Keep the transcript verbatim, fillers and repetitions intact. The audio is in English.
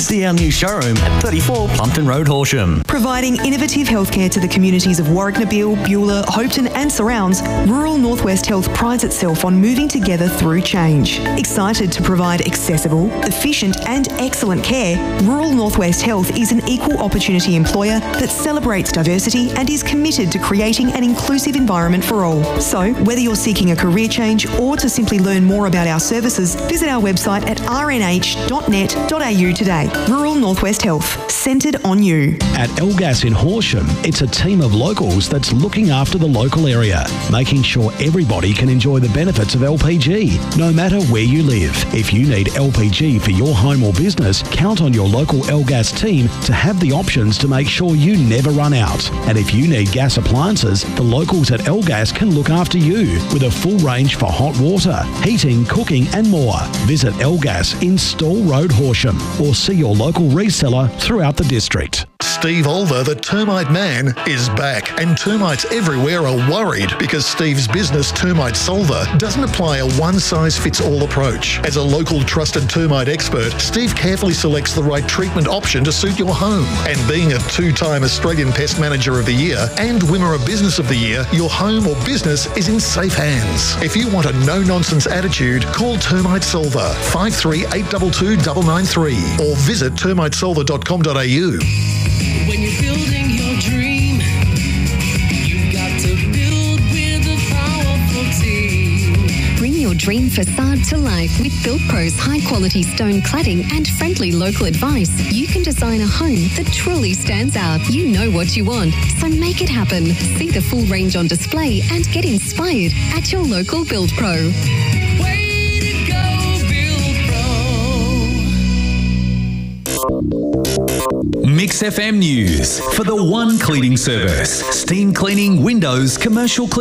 See our new showroom at thirty-four Plumpton Road, Horsham. Providing innovative healthcare to the communities of Warwick-Nabil, Beulah, Hopetoun and surrounds, Rural Northwest Health prides itself on moving together through change. Excited to provide accessible, efficient and excellent care, Rural Northwest Health is an equal opportunity employer that celebrates diversity and is committed to creating an inclusive environment for all. So, whether you're seeking a career change or to simply learn more about our services, visit our website at r n h dot net dot a u today. Rural Northwest Health, centred on you. At Elgas in Horsham, it's a team of locals that's looking after the local area, making sure everybody can enjoy the benefits of L P G, no matter where you live. If you need L P G for your home or business, count on your local Elgas team to have the options to make sure you never run out. And if you need gas appliances, the locals at Elgas can look after you with a full range for hot water, heating, cooking and more. Visit Elgas in Stall Road, Horsham, or see your local reseller throughout the district. Steve Olver, the Termite Man, is back, and termites everywhere are worried because Steve's business, Termite Solver, doesn't apply a one-size-fits-all approach. As a local trusted termite expert, Steve carefully selects the right treatment option to suit your home. And being a two-time Australian Pest Manager of the Year and Wimmera Business of the Year, your home or business is in safe hands. If you want a no-nonsense attitude, call Termite Solver, five three eight two two nine nine three, or visit termite solver dot com dot a u. When you're building your dream, you've got to build with a powerful team. Bring your dream facade to life with BuildPro's high-quality stone cladding and friendly local advice. You can design a home that truly stands out. You know what you want, so make it happen. See the full range on display and get inspired at your local BuildPro. Way to go, BuildPro. Mix F M News for the One Cleaning Service. Steam cleaning, windows, commercial cleaning.